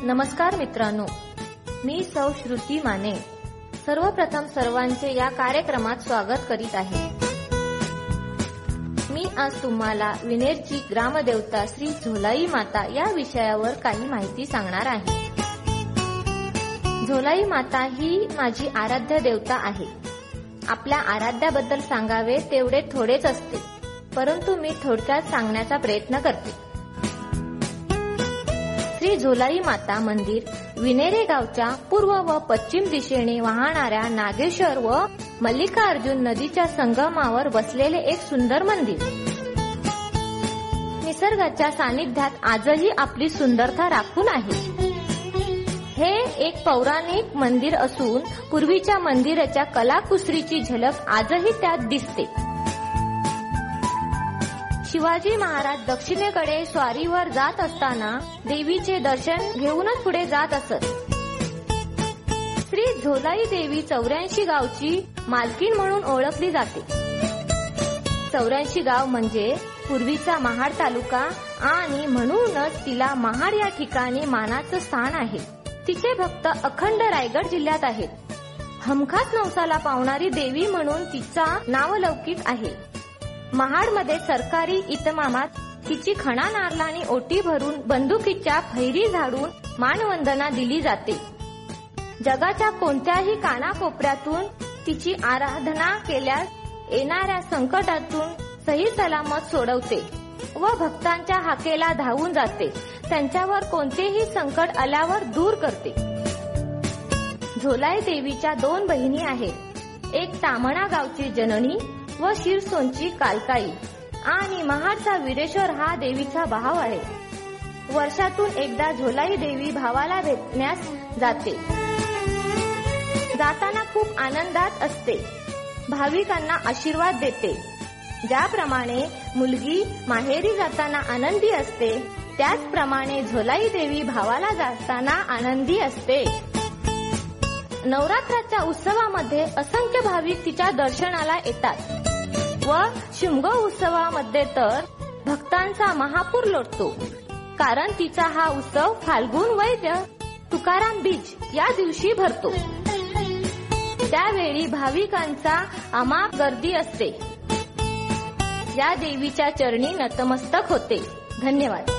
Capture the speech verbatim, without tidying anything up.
नमस्कार मित्रांनो, मी सौ श्रुती माने सर्वप्रथम सर्वांचे या कार्यक्रमात स्वागत करीत आहे। मी आज तुम्हाला विनेरची ग्रामदेवता श्री झोलाई माता या विषयावर काही माहिती सांगणार आहे। झोलाई माता ही माझी आराध्य देवता आहे। आपल्या आराध्याबद्दल सांगावे तेवढे थोडेच असते, परंतु मी थोडक्यात सांगण्याचा प्रयत्न करते। श्री झोलाई माता मंदिर विनेरे गावच्या पूर्व व पश्चिम दिशेने वाहणाऱ्या नागेश्वर व मल्लिकार्जुन नदीच्या संगमावर बसलेले एक सुंदर मंदिर। निसर्गाच्या सानिध्यात आजही आपली सुंदरता राखून आहे। हे एक पौराणिक मंदिर असून पूर्वीच्या मंदिराच्या कलाकुसरीची झलक आजही त्यात दिसते। शिवाजी महाराज दक्षिणेकडे स्वारीवर जात असताना देवीचे दर्शन घेऊनच पुढे जात असत। श्री झोलाई देवी चौऱ्याऐंशी गावची मालकीण म्हणून ओळखली जाते। चौऱ्याऐंशी गाव म्हणजे पूर्वीचा महाड तालुका आणि म्हणूनच तिला महाड या ठिकाणी मानाचं स्थान आहे। तिचे भक्त अखंड रायगड जिल्ह्यात आहेत। हमखास नवसाला पावणारी देवी म्हणून तिचा नावलौकिक आहे। महाडमध्ये सरकारी इतमामात तिची खणा नारळाने ओटी भरून बंदुकीच्या फैरी झाडून मानवंदना दिली जाते। जगाच्या कोणत्याही कानाकोपऱ्यातून तिची आराधना केल्यास येणाऱ्या संकटातून सही सलामत सोडवते व भक्तांच्या हाकेला धावून जाते, त्यांच्यावर कोणतेही संकट आल्यावर दूर करते। झोलाई देवीच्या दोन बहिणी आहेत, एक तामणा गावची जननी व शिरसोनची कालकाई आणि महाडचा वीरेश्वर हा देवीचा भाव आहे। वर्षातून एकदा झोलाई देवी भावाला भेटण्यास जाते। जाताना खूप आनंदात असते, भाविकांना आशीर्वाद देते। ज्याप्रमाणे मुलगी माहेरी जाताना आनंदी असते, त्याचप्रमाणे झोलाई देवी भावाला जाताना आनंदी असते। नवरात्राच्या उत्सवामध्ये असंख्य भाविक तिच्या दर्शनाला येतात व शिमगो उत्सवामध्ये तर भक्तांचा महापूर लोटतो, कारण तिचा हा उत्सव फाल्गुन वैद्य तुकाराम बीज या दिवशी भरतो। त्यावेळी भाविकांचा अमाप गर्दी असते। या देवीच्या चरणी नतमस्तक होते। धन्यवाद।